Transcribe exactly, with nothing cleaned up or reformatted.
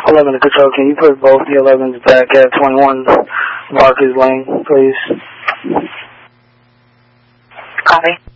eleven to control, can you put both the elevens back at twenty-one Marcus Lane, please? Copy.